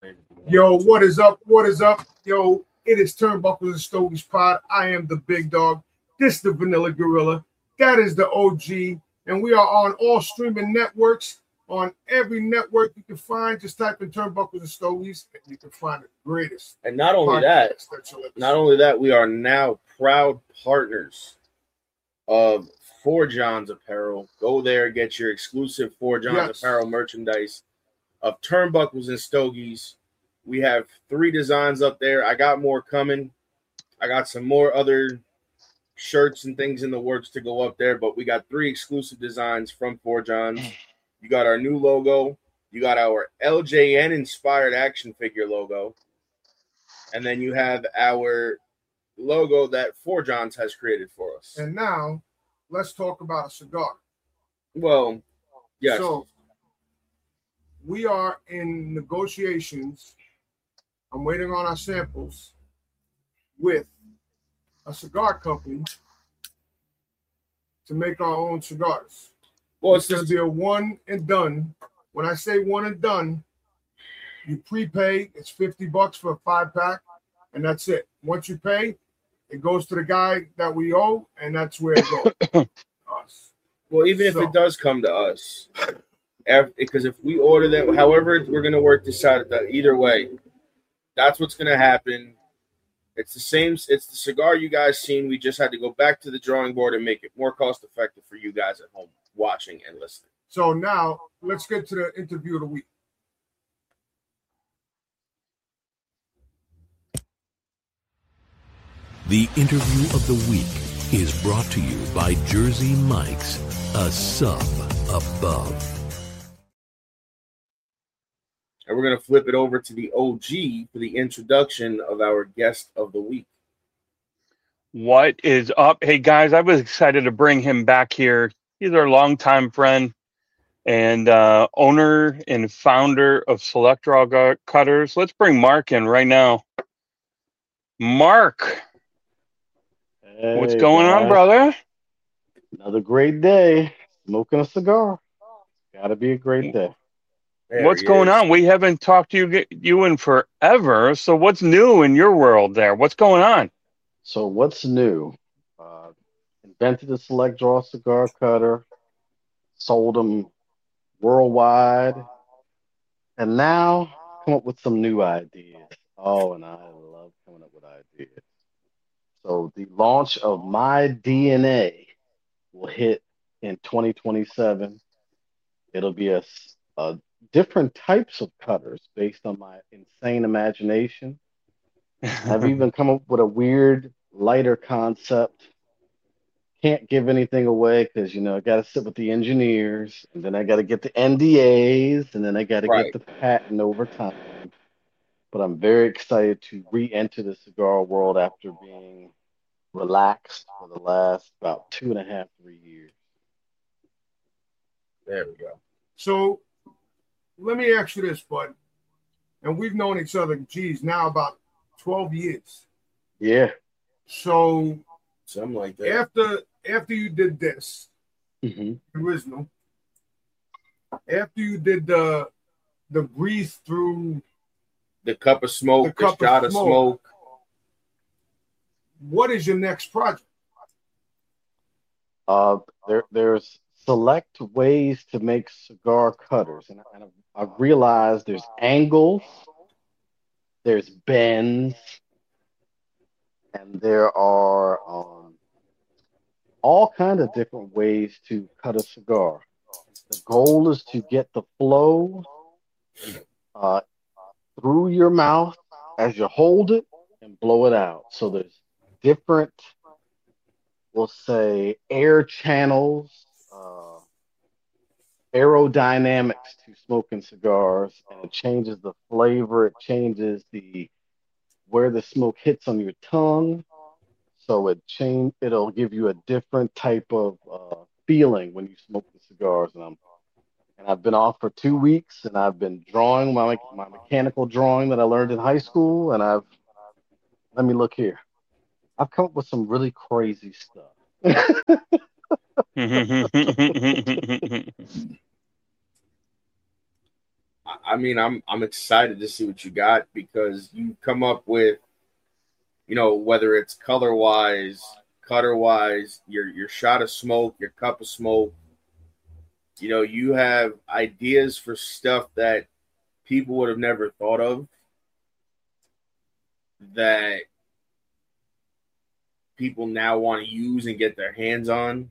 Yo, what is up? What is up? Yo, it is Turnbuckles and Stogies Pod. I am the big dog. This is the Vanilla Gorilla. That is the OG. And we are on all streaming networks. On every network you can find, just type in Turnbuckles and Stogies, and you can find the greatest. And not only that, we are now proud partners of Four Johns Apparel. Go there, get your exclusive Four Johns Apparel merchandise of Turnbuckles and Stogies. We have 3 designs up there. I got more coming. I got some more other shirts and things in the works to go up there, but we got 3 exclusive designs from Four Johns. You got our new logo. You got our LJN inspired action figure logo. And then you have our logo that Four Johns has created for us. And now, let's talk about a cigar. Well, yes. So, we are in negotiations. I'm waiting on our samples with a cigar company to make our own cigars. Well, it's going to be a one and done. When I say one and done, you prepay. It's $50 for a 5-pack, and that's it. Once you pay, it goes to the guy that we owe, and that's where it goes. Us. Well, even if it does come to us, because if we order that, however we're going to work this out, either way, that's what's going to happen. It's the same. It's the cigar you guys seen. We just had to go back to the drawing board and make it more cost effective for you guys at home watching and listening. So now let's get to the interview of the week. The interview of the week is brought to you by Jersey Mike's, a sub above. And we're going to flip it over to the OG for the introduction of our guest of the week. What is up? Hey, guys, I was excited to bring him back here. He's our longtime friend and owner and founder of Select Draw Cutters. Let's bring Mark in right now. Mark, hey, what's going on, brother? Another great day. Smoking a cigar. Gotta be a great day. What's going on? We haven't talked to you in forever. So what's new in your world there? What's going on? So what's new? Invented a Select Draw cigar cutter, sold them worldwide, and now come up with some new ideas. Oh, and I love coming up with ideas. So the launch of My DNA will hit in 2027. It'll be a different types of cutters based on my insane imagination. I've even come up with a weird lighter concept. Can't give anything away because, I got to sit with the engineers, and then I got to get the NDAs, and then I got to get the patent over time. But I'm very excited to re-enter the cigar world after being relaxed for the last about 2.5, 3 years. There we go. So let me ask you this, bud. And we've known each other, now about 12 years. Yeah. So something like that. After you did this, original, after you did the breathe through the cup of smoke, the shot of smoke, what is your next project? There's select ways to make cigar cutters, and I've realized there's angles, there's bends, and there are all kinds of different ways to cut a cigar. The goal is to get the flow through your mouth as you hold it and blow it out. So there's different, we'll say, air channels, aerodynamics to smoking cigars, and it changes the flavor. It changes where the smoke hits on your tongue. So it'll give you a different type of feeling when you smoke the cigars. And I've been off for 2 weeks, and I've been drawing my mechanical drawing that I learned in high school. And let me look here. I've come up with some really crazy stuff. I mean, I'm excited to see what you got because you come up with, whether it's color wise, cutter wise, your shot of smoke, your cup of smoke. You have ideas for stuff that people would have never thought of, that people now want to use and get their hands on.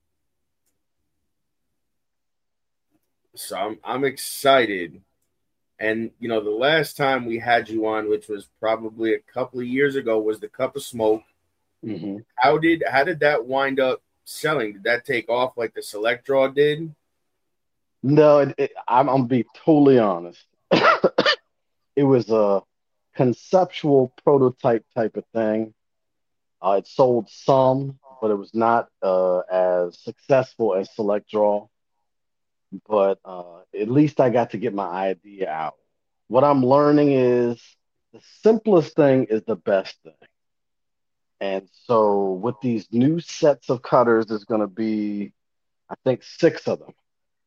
So I'm excited. And the last time we had you on, which was probably a couple of years ago, was the Cup of Smoke. Mm-hmm. How did that wind up selling? Did that take off like the Select Draw did? No, I'm gonna be totally honest. It was a conceptual prototype type of thing. It sold some, but it was not as successful as Select Draw. But at least I got to get my idea out. What I'm learning is the simplest thing is the best thing. And so with these new sets of cutters, there's going to be, I think, 6 of them.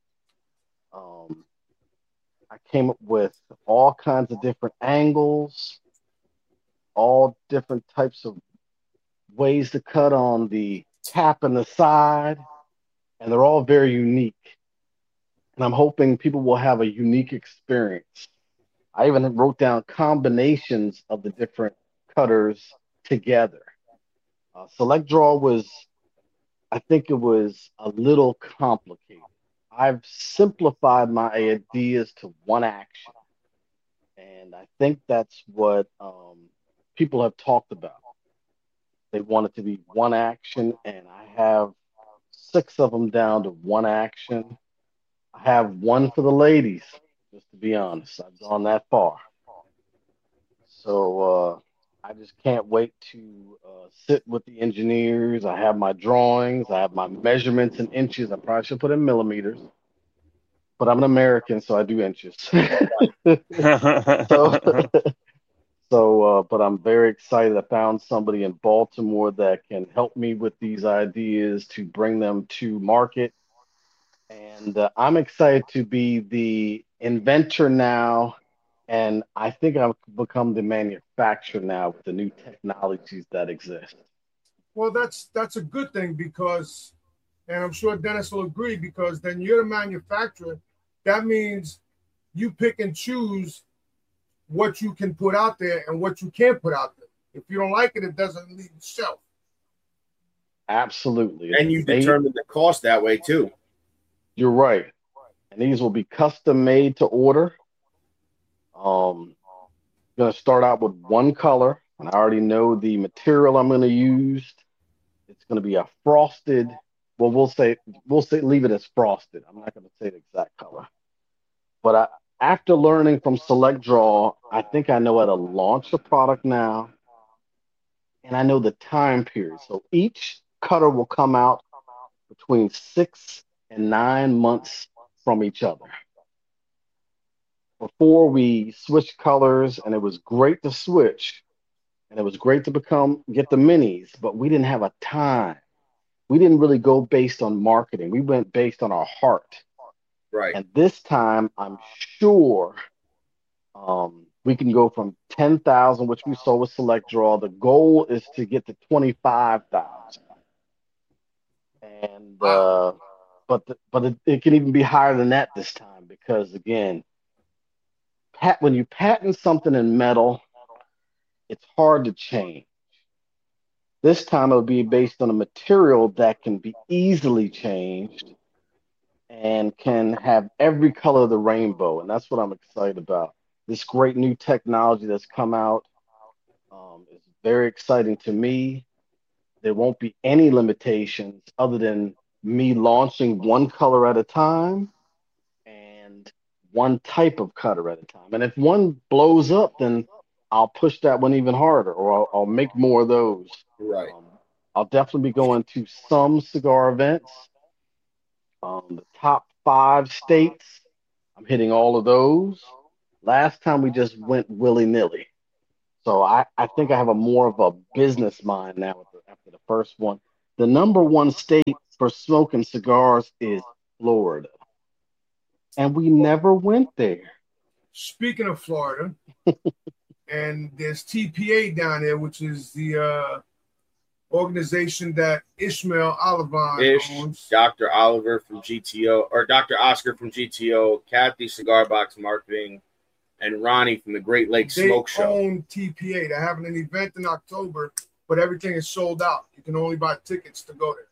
I came up with all kinds of different angles, all different types of ways to cut on the cap and the side, and they're all very unique. And I'm hoping people will have a unique experience. I even wrote down combinations of the different cutters together. Select Draw was, I think it was a little complicated. I've simplified my ideas to one action. And I think that's what people have talked about. They want it to be one action, and I have 6 of them down to one action. I have one for the ladies, just to be honest. I've gone that far. So I just can't wait to sit with the engineers. I have my drawings. I have my measurements in inches. I probably should put in millimeters, but I'm an American, so I do inches. so, but I'm very excited. I found somebody in Baltimore that can help me with these ideas to bring them to market. And I'm excited to be the inventor now. And I think I've become the manufacturer now with the new technologies that exist. Well, that's a good thing because, and I'm sure Dennis will agree, because then you're the manufacturer. That means you pick and choose what you can put out there and what you can't put out there. If you don't like it, it doesn't leave the shelf. Absolutely. And you determine the cost that way too. You're right. And these will be custom made to order. Going to start out with one color, and I already know the material I'm going to use. It's going to be a frosted. Well, we'll say leave it as frosted. I'm not going to say the exact color. But after learning from Select Draw, I think I know how to launch a product now, and I know the time period. So each cutter will come out between 6 and 9 months from each other. Before we switched colors, and it was great to switch, and it was great to get the minis, but we didn't have a time. We didn't really go based on marketing. We went based on our heart. Right. And this time, I'm sure we can go from 10,000, which we saw with Select Draw. The goal is to get to 25,000. And but it can even be higher than that this time because again, when you patent something in metal, it's hard to change. This time it'll be based on a material that can be easily changed and can have every color of the rainbow. And that's what I'm excited about. This great new technology that's come out is very exciting to me. There won't be any limitations other than me launching one color at a time and one type of cutter at a time. And if one blows up, then I'll push that one even harder, or I'll make more of those. Right. I'll definitely be going to some cigar events. The top 5 states, I'm hitting all of those. Last time we just went willy-nilly. So I think I have more of a business mind now after the first one. The number 1 state for smoking cigars is Florida. And we never went there. Speaking of Florida, and there's TPA down there, which is the organization that Ishmael Olivon owns. Dr. Oliver from GTO, or Dr. Oscar from GTO, Kathy Cigar Box Marketing, and Ronnie from the Great Lakes Smoke Show. They own TPA. They're having an event in October, but everything is sold out. You can only buy tickets to go there.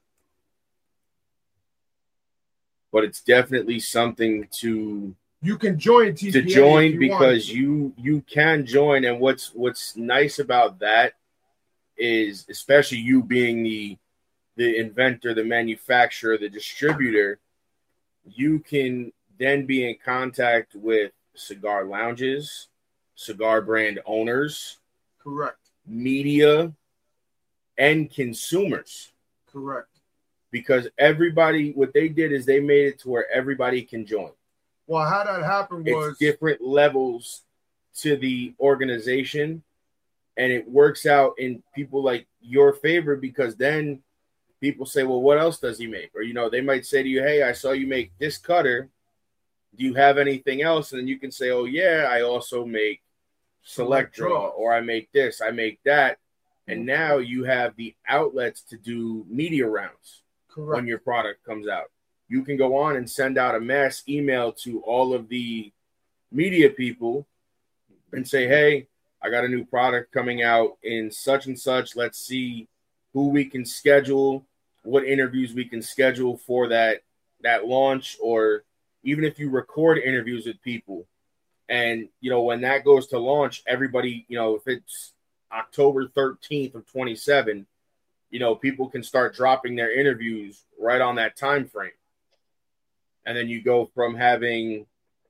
But it's definitely something to... You can join TPA to join because you can join, and what's nice about that is, especially you being the inventor, the manufacturer, the distributor, you can then be in contact with cigar lounges, cigar brand owners, correct, media, and consumers, correct. Because everybody, what they did is they made it to where everybody can join. Well, how that happened was it's different levels to the organization, and it works out in people like your favor, because then people say, well, what else does he make? Or, they might say to you, hey, I saw you make this cutter. Do you have anything else? And then you can say, oh, yeah, I also make Select Draw, or I make this, I make that. And now you have the outlets to do media rounds. Correct. When your product comes out. You can go on and send out a mass email to all of the media people and say, hey, I got a new product coming out in such and such. Let's see who we can schedule, what interviews we can schedule for that launch, or even if you record interviews with people. And, when that goes to launch, everybody, if it's October 13th of 27, people can start dropping their interviews right on that time frame. And then you go from having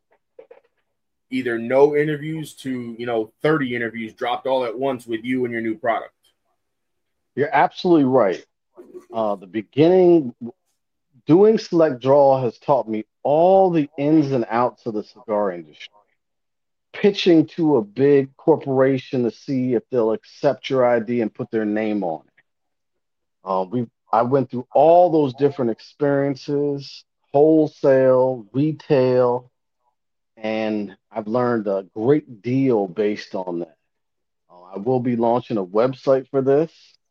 either no interviews to, 30 interviews dropped all at once with you and your new product. You're absolutely right. The beginning, doing Select Draw has taught me all the ins and outs of the cigar industry. Pitching to a big corporation to see if they'll accept your idea and put their name on it. I went through all those different experiences, wholesale, retail, and I've learned a great deal based on that. I will be launching a website for this,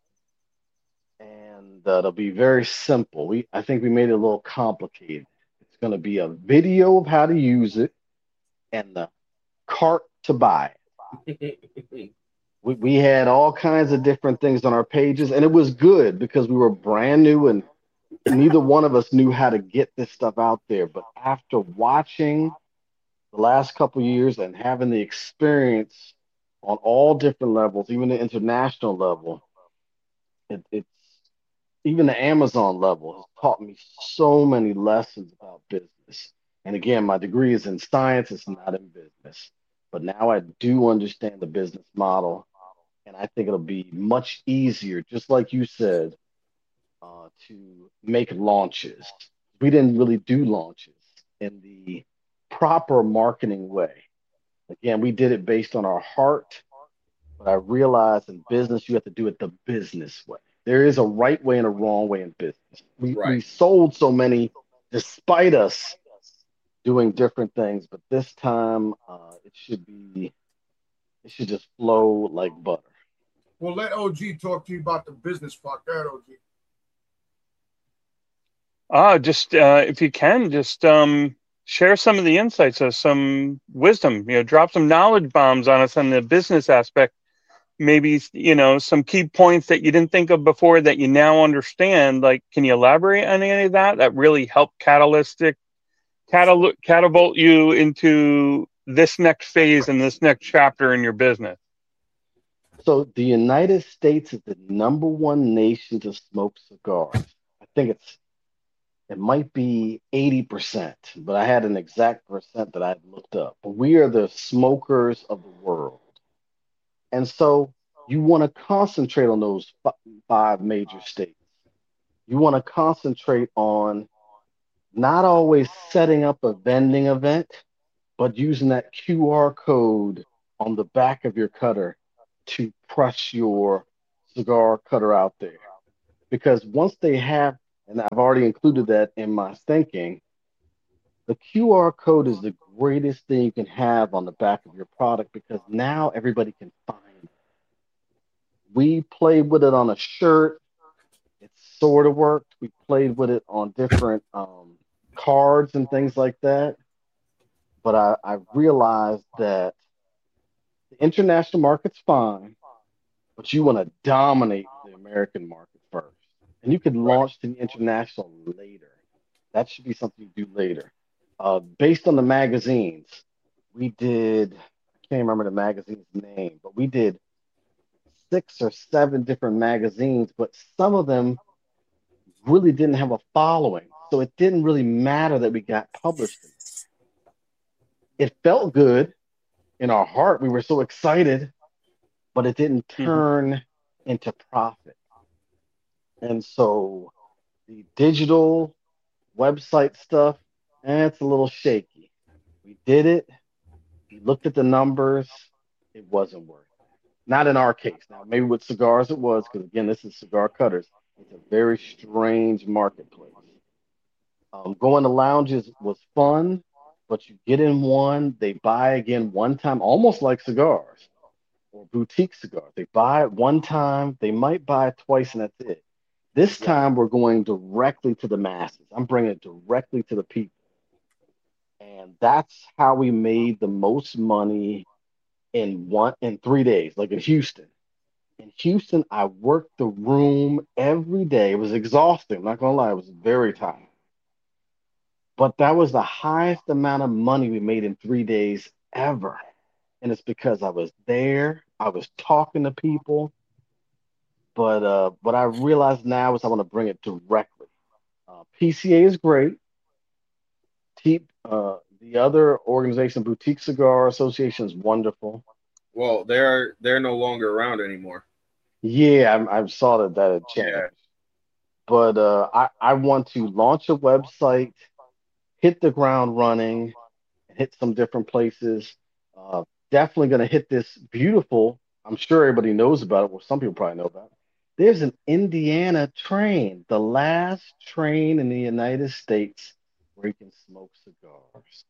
and it'll be very simple. I think we made it a little complicated. It's going to be a video of how to use it and the cart to buy it. We had all kinds of different things on our pages, and it was good because we were brand new and neither one of us knew how to get this stuff out there. But after watching the last couple of years and having the experience on all different levels, even the international level, it's even the Amazon level has taught me so many lessons about business. And again, my degree is in science, it's not in business. But now I do understand the business model, and I think it'll be much easier, just like you said, to make launches. We didn't really do launches in the proper marketing way. Again, we did it based on our heart, but I realized in business, you have to do it the business way. There is a right way and a wrong way in business. We sold so many despite us doing different things, but this time it should just flow like butter. Well, let OG talk to you about the business part. Go ahead, OG. If you can, just share some of the insights of some wisdom. Drop some knowledge bombs on us on the business aspect. Maybe some key points that you didn't think of before that you now understand. Like, can you elaborate on any of that really help catapult you into this next phase and this next chapter in your business? So the United States is the #1 nation to smoke cigars. I think it might be 80%, but I had an exact percent that I had looked up. But we are the smokers of the world. And so you want to concentrate on those 5 major states. You want to concentrate on not always setting up a vending event, but using that QR code on the back of your cutter to press your cigar cutter out there. Because once they have, and I've already included that in my thinking, The QR code is the greatest thing you can have on the back of your product because now everybody can find it. We played with it on a shirt. It sort of worked. We played with it on different cards and things like that. But I realized that the international market's fine, but you want to dominate the American market first. And you can launch to the international later. That should be something you do later. Based on the magazines, we did, I can't remember the magazine's name, but we did 6 or 7 different magazines, but some of them really didn't have a following. So it didn't really matter that we got published in it. It felt good in our heart. We were so excited, but it didn't turn into profit. And so the digital website stuff, it's a little shaky. We did it. We looked at the numbers. It wasn't worth it. Not in our case. Now, maybe with cigars it was, because again, this is cigar cutters. It's a very strange marketplace. Going to lounges was fun, but you get in one, they buy again one time, almost like cigars or boutique cigars. They buy it one time, they might buy it twice, and that's it. This time we're going directly to the masses. I'm bringing it directly to the people. And that's how we made the most money in 3 days, like in Houston. In Houston, I worked the room every day. It was exhausting. I'm not going to lie. I was very tired. But that was the highest amount of money we made in 3 days ever. And it's because I was there. I was talking to people. But what I realize now is I want to bring it directly. PCA is great. The other organization, Boutique Cigar Association, is wonderful. Well, they're no longer around anymore. Yeah, I saw that had changed. Yeah. But I want to launch a website, hit the ground running, hit some different places. Definitely going to hit this beautiful, I'm sure everybody knows about it. Well, some people probably know about it. There's an Indiana train, the last train in the United States where you can smoke cigars.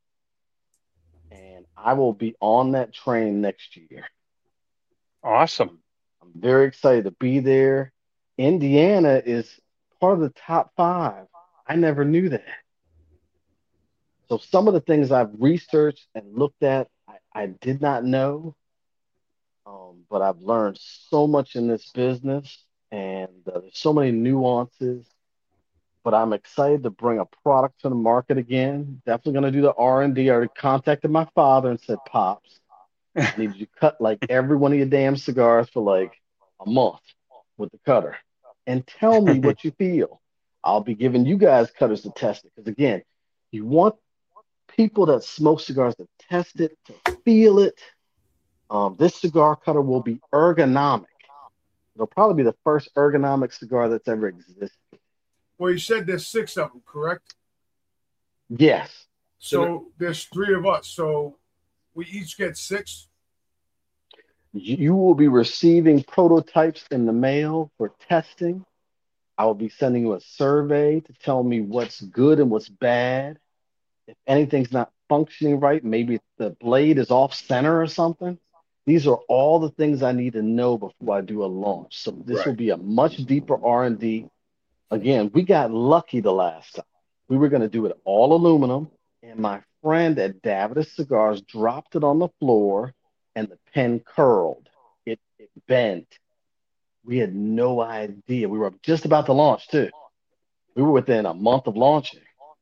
And I will be on that train next year. Awesome. I'm very excited to be there. Indiana is part of the top 5. I never knew that. So some of the things I've researched and looked at, I did not know. But I've learned so much in this business, and there's so many nuances. But I'm excited to bring a product to the market again. Definitely going to do the R&D. I already contacted my father and said, Pops, I need you to cut like every one of your damn cigars for like a month with the cutter. And tell me what you feel. I'll be giving you guys cutters to test it. Because again, you want people that smoke cigars to test it, to feel it. This cigar cutter will be ergonomic. It'll probably be the first ergonomic cigar that's ever existed. Well, you said there's 6 of them, correct? Yes. So there's 3 of us. So we each get 6? You will be receiving prototypes in the mail for testing. I will be sending you a survey to tell me what's good and what's bad. If anything's not functioning right, maybe the blade is off center or something. These are all the things I need to know before I do a launch. So this will be a much deeper R&D. Again, we got lucky the last time. We were going to do it all aluminum, and my friend at Davidoff Cigars dropped it on the floor, and the pen curled. It bent. We had no idea. We were just about to launch, too. We were within a month of launching.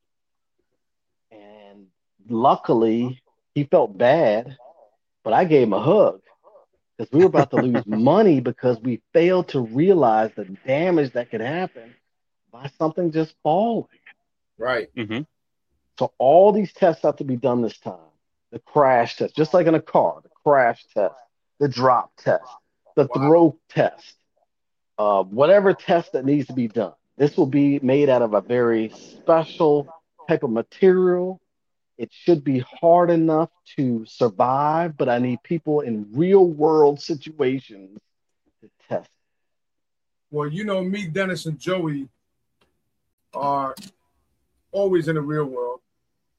And luckily, he felt bad, but I gave him a hug because we were about to lose money because we failed to realize the damage that could happen by something just falling. Right. Mm-hmm. So all these tests have to be done this time. The crash test, just like in a car, the crash test, the drop test, the throw test, whatever test that needs to be done. This will be made out of a very special type of material. It should be hard enough to survive, but I need people in real world situations to test. Well, you know, me, Dennis, and Joey are always in the real world.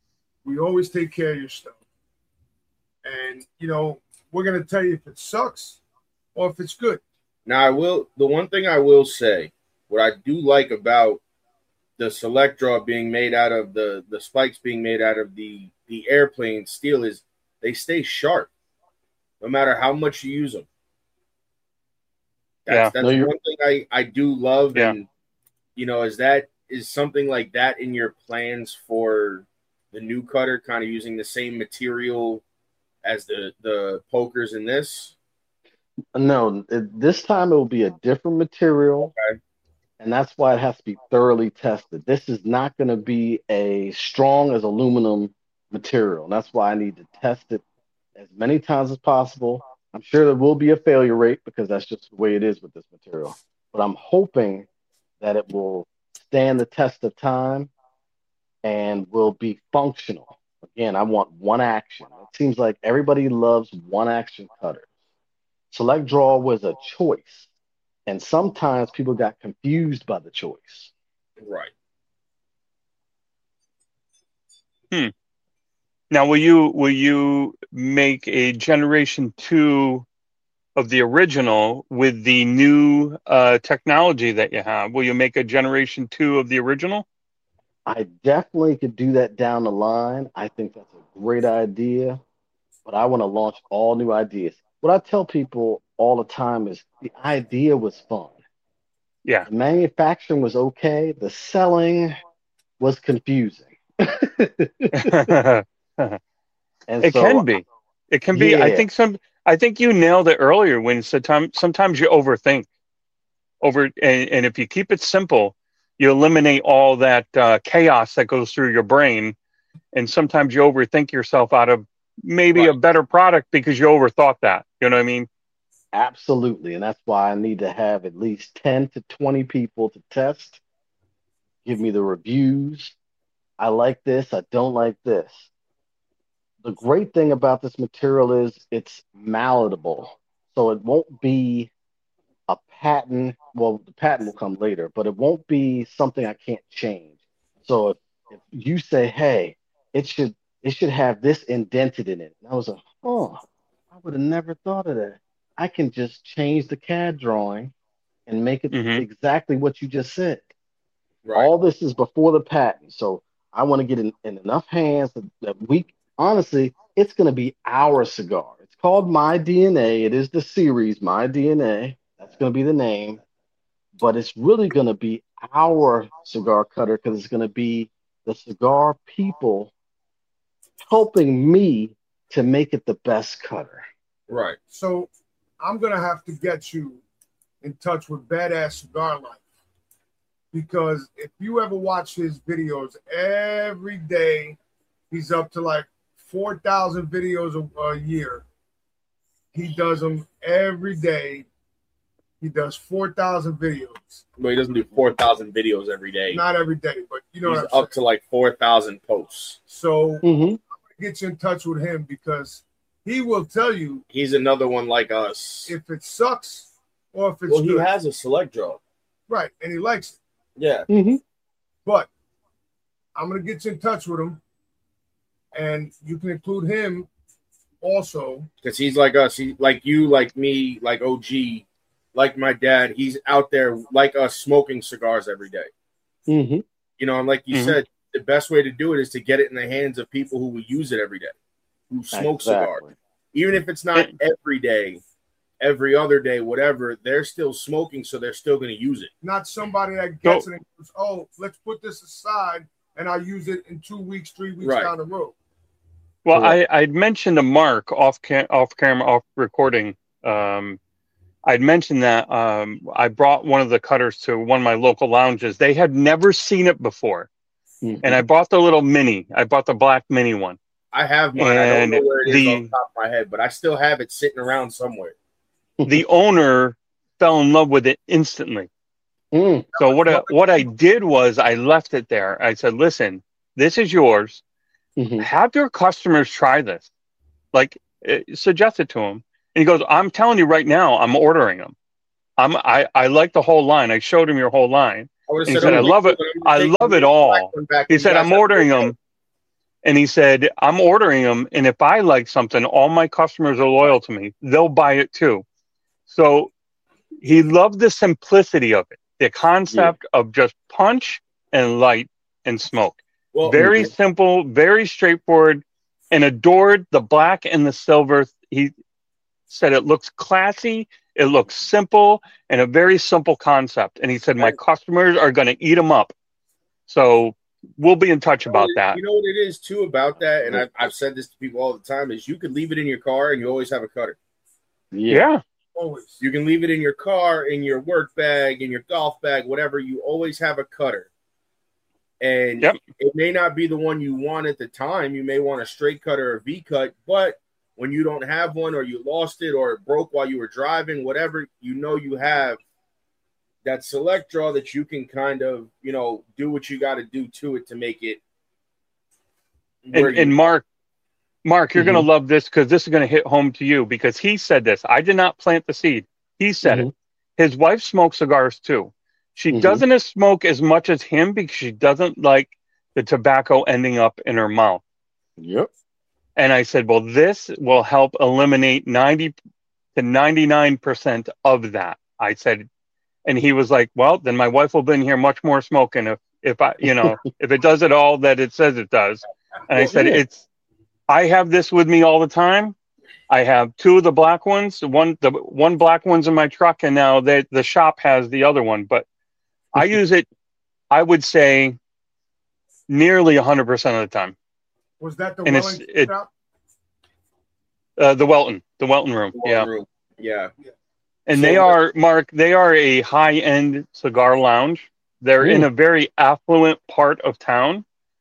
We always take care of your stuff. And, you know, we're going to tell you if it sucks or if it's good. Now, the one thing I will say, what I do like about the Select Draw being made out of the spikes being made out of the airplane steel is they stay sharp no matter how much you use them. That's one thing I do love. Yeah. And, you know, is something like that in your plans for the new cutter, kind of using the same material as the pokers in this? No, this time it will be a different material. Okay. And that's why it has to be thoroughly tested. This is not going to be a strong as aluminum material. And that's why I need to test it as many times as possible. I'm sure there will be a failure rate because that's just the way it is with this material. But I'm hoping that it will stand the test of time and will be functional. Again, I want one action. It seems like everybody loves one action cutters. Select Draw was a choice. And sometimes people got confused by the choice. Right. Now, will you make a generation 2 of the original with the new technology that you have? Will you make a generation 2 of the original? I definitely could do that down the line. I think that's a great idea, but I want to launch all new ideas. What I tell people all the time is the idea was fun. Yeah. The manufacturing was okay. The selling was confusing. It can be. It can be. Yeah. I think you nailed it earlier when sometimes you overthink. And if you keep it simple, you eliminate all that chaos that goes through your brain. And sometimes you overthink yourself out of maybe a better product because you overthought that. You know what I mean? Absolutely. And that's why I need to have at least 10 to 20 people to test, give me the reviews. I like this. I don't like this. The great thing about this material is it's malleable. So it won't be a patent. Well, the patent will come later, but it won't be something I can't change. So if you say, hey, it should have this indented in it. And I was like, oh, I would have never thought of that. I can just change the CAD drawing and make it exactly what you just said. Right. All this is before the patent. So I want to get in enough hands that honestly, it's going to be our cigar. It's called My DNA. It is the series, My DNA. That's going to be the name. But it's really going to be our cigar cutter because it's going to be the cigar people helping me to make it the best cutter. Right. So I'm going to have to get you in touch with Badass Cigar Life. Because if you ever watch his videos, every day he's up to like 4,000 videos a year. He does them every day. He does 4,000 videos. Well, he doesn't do 4,000 videos every day. Not every day, but you know he's what I'm up to like 4,000 posts. So I'm going to get you in touch with him because he will tell you. He's another one like us. If it sucks or if it's good. He has a Select Draw. Right, and he likes it. Yeah. But I'm going to get you in touch with him, and you can include him also. Because he's like us. He, like you, like me, like OG, like my dad. He's out there like us smoking cigars every day. You know, and like you said, the best way to do it is to get it in the hands of people who will use it every day, who smoke cigars. Even if it's not every day, every other day, whatever, they're still smoking, so they're still going to use it. Not somebody that gets it and goes, oh, let's put this aside and I'll use it in 2 weeks, 3 weeks down the road. Well, I'd mentioned to Mark off camera, off recording. I'd mentioned that I brought one of the cutters to one of my local lounges. They had never seen it before. And I bought the little mini. I bought the black mini one. I have mine. I don't know where it is off the top of my head, but I still have it sitting around somewhere. The owner fell in love with it instantly. So what I did was I left it there. I said, listen, this is yours. Have your customers try this. Like, suggest it to them. And he goes, I'm telling you right now, I'm ordering them. I like the whole line. I showed him your whole line. And he said, I love it. I love it all. He said, I'm ordering them. And he said, I'm ordering them, and if I like something, all my customers are loyal to me. They'll buy it too. So he loved the simplicity of it, the concept of just punch and light and smoke. Well, very simple, very straightforward, and adored the black and the silver. He said it looks classy, it looks simple, and a very simple concept. And he said, my customers are going to eat them up. So we'll be in touch about that. You know what it is, too, about that, and I've said this to people all the time, is you can leave it in your car and you always have a cutter. Yeah. Always. You can leave it in your car, in your work bag, in your golf bag, whatever. You always have a cutter. And it may not be the one you want at the time. You may want a straight cut or a V cut, but when you don't have one, or you lost it, or it broke while you were driving, whatever, you have that select draw that you can kind of, do what you got to do to it to make it. And Mark, you're going to love this, because this is going to hit home to you, because he said this. I did not plant the seed. He said it. His wife smokes cigars too. She doesn't smoke as much as him because she doesn't like the tobacco ending up in her mouth. Yep. And I said, well, this will help eliminate 90 to 99% of that. I said, and he was like, well, then my wife will be in here much more smoking if I, if it does it all that it says it does. And I said, I have this with me all the time. I have two of the black ones. The one black one's in my truck, and now the shop has the other one. But I use it, I would say, nearly 100% of the time. Was that the Wellington shop? The Welton room. Yeah. And they are, Mark, they are a high-end cigar lounge. They're in a very affluent part of town.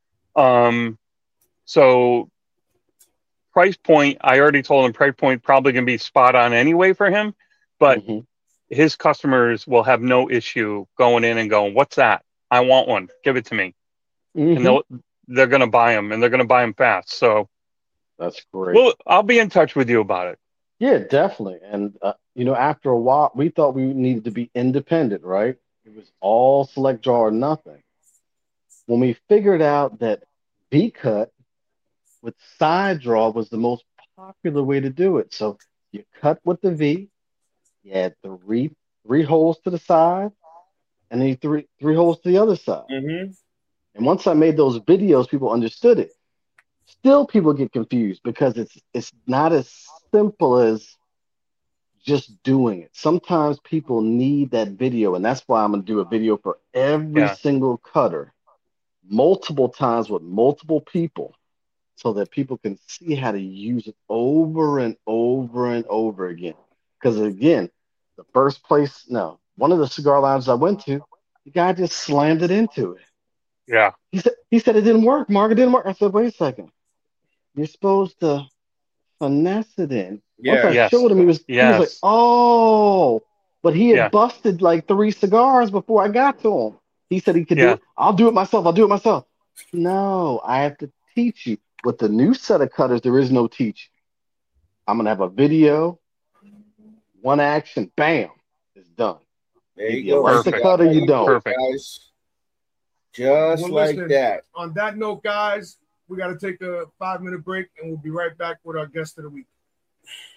So price point, I already told him price point probably going to be spot on anyway for him. But his customers will have no issue going in and going, what's that? I want one. Give it to me. And they're going to buy them, and they're going to buy them fast. So that's great. Well, I'll be in touch with you about it. Yeah, definitely. And, after a while, we thought we needed to be independent, right? It was all select draw or nothing. When we figured out that V-cut with side draw was the most popular way to do it. So you cut with the V, you add three holes to the side, and then three holes to the other side. And once I made those videos, people understood it. Still, people get confused because it's not as simple as just doing it. Sometimes people need that video, and that's why I'm going to do a video for every single cutter, multiple times with multiple people, so that people can see how to use it over and over and over again. Because again, one of the cigar lounges I went to, the guy just slammed it into it. Yeah. He said it didn't work, Mark. It didn't work. I said, wait a second. You're supposed to finesse it in. Once I showed him, he was like, oh. But he had busted like 3 cigars before I got to him. He said he could do it. I'll do it myself. No, I have to teach you. With the new set of cutters, there is no teaching. I'm going to have a video, one action, bam, it's done. There you go. Like the cutter, you don't. Perfect. Guys. Just like that. On that note, guys, we got to take a 5-minute break, and we'll be right back with our guest of the week.